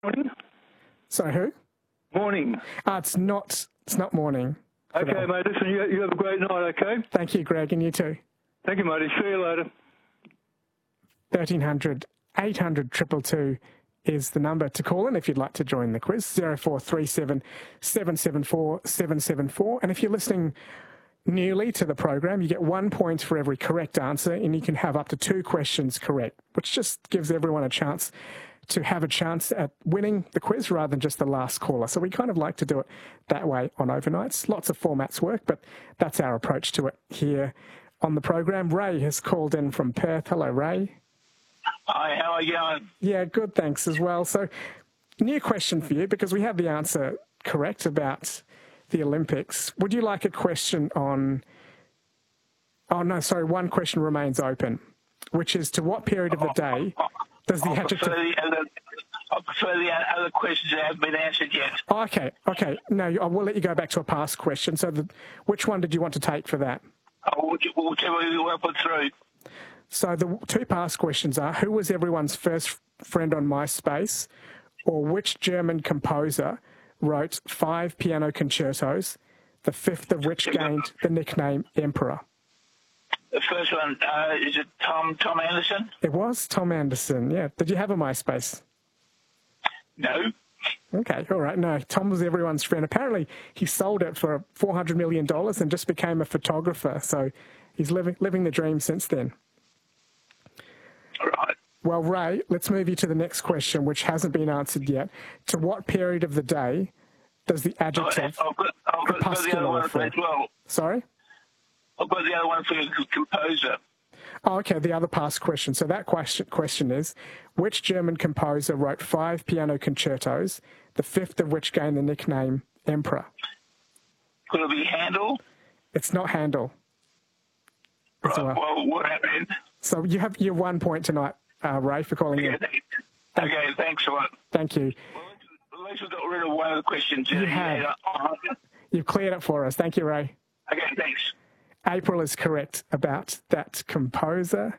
Morning. Sorry, who? Morning. It's not morning. Okay, mate. Listen, you have a great night, okay? Thank you, Greg, and you too. Thank you, matey. See you later. 1300 800 222 is the number to call in if you'd like to join the quiz. 0437 774 774. And if you're listening newly to the program, you get 1 point for every correct answer, and you can have up to 2 questions correct, which just gives everyone a chance to have a chance at winning the quiz rather than just the last caller. So we kind of like to do it that way on overnights. Lots of formats work, but that's our approach to it here on the program. Ray has called in from Perth. Hello, Ray. Hi, how are you going? Yeah, good, thanks as well. So new question for you, because we have the answer correct about the Olympics. Would you like a question on... Oh, no, sorry, one question remains open, which is to what period of the day does the adjective... I prefer the other questions that haven't been answered yet. Oh, okay. No, I will let you go back to a past question. So which one did you want to take for that? Whichever you want to put through. So the 2 past questions are, who was everyone's first friend on MySpace, or which German composer wrote 5 piano concertos, the 5th of which gained the nickname Emperor? The first one, is it Tom Anderson? It was Tom Anderson, yeah. Did you have a MySpace? No. Okay, all right. No, Tom was everyone's friend. Apparently, he sold it for $400 million and just became a photographer. So he's living the dream since then. Right. Well, Ray, let's move you to the next question, which hasn't been answered yet. To what period of the day does the adjective I've got the other one refer? as well. Sorry? I've got the other one for the composer. Oh, okay, the other past question. So that question is, which German composer wrote 5 piano concertos, the 5th of which gained the nickname Emperor? Could it be Handel? It's not Handel. Right, well, what happened? So you have your 1 point tonight, Ray, for calling in. Okay, thanks a lot. Thank you. Well, at least we got rid of one of the questions. You have. You've cleared it for us. Thank you, Ray. Okay, thanks. April is correct about that composer.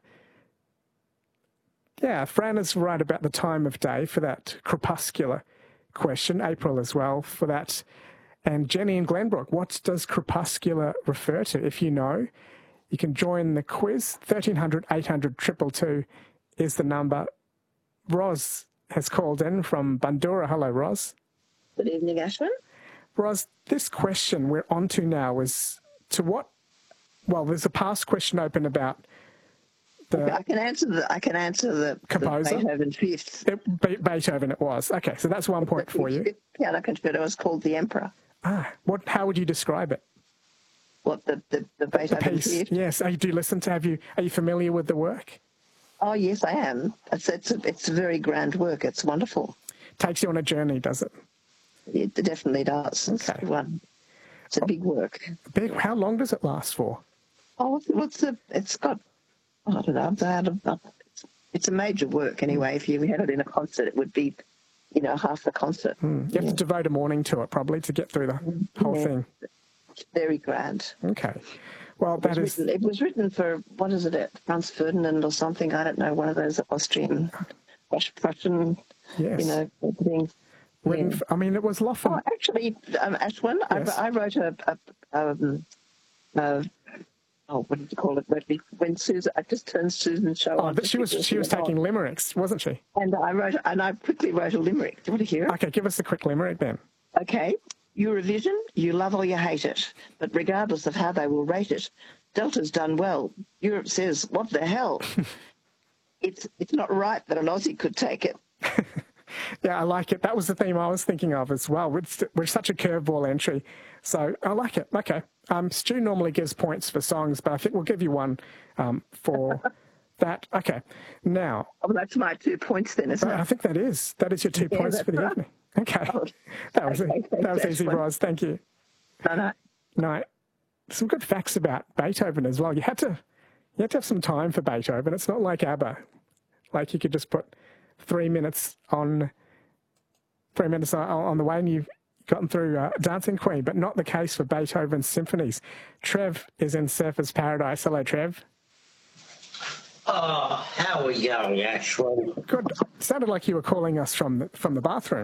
Yeah, Fran is right about the time of day for that crepuscular question. April as well for that. And Jenny in Glenbrook, what does crepuscular refer to? If you know, you can join the quiz. 1300 800 222 is the number. Ros has called in from Bundoora. Hello, Ros. Good evening, Ashwin. Ros, this question we're on to now is to what... Well, there's a past question open about the... I can answer the composer. The Beethoven Fifth. Beethoven it was. Okay, so that's 1 point for you. The piano concerto was called The Emperor. How would you describe it? What, the Beethoven Fifth? Yes. Do you listen to... Are you familiar with the work? Oh, yes, I am. It's a very grand work. It's wonderful. Takes you on a journey, does it? It definitely does. Okay. It's a big work. How long does it last for? Oh, it's got, I don't know, it's a major work anyway. If you had it in a concert, it would be, half the concert. You have to devote a morning to it probably to get through the whole thing. It's very grand. Okay. Well, it was written for, what is it, Franz Ferdinand or something? I don't know, one of those Austrian, Prussian, yes. Things. It was Loffen. Oh, actually, Ashwin, yes. I wrote what did you call it? When Susan, I just turned Susan's show on. She was taking limericks, wasn't she? And I quickly wrote a limerick. Do you want to hear it? Okay, give us a quick limerick then. Okay. Eurovision, you love or you hate it, but regardless of how they will rate it, Delta's done well. Europe says, what the hell? It's not right that an Aussie could take it. Yeah, I like it. That was the theme I was thinking of as well. We're such a curveball entry. So I like it. Okay. Stu normally gives points for songs, but I think we'll give you one for that. Okay. Now. Oh, that's my 2 points then, isn't it? I think that is. That is your 2 points for the evening. Okay. That was easy, Ros. Thank you. No. Some good facts about Beethoven as well. You had to have some time for Beethoven. It's not like ABBA. Like you could just put 3 minutes on the way and you've gotten through Dancing Queen, but not the case for Beethoven's symphonies. Trev is in Surfer's Paradise. Hello, Trev. Oh, how are we going, Ashwell? Good. Sounded like you were calling us from the bathroom.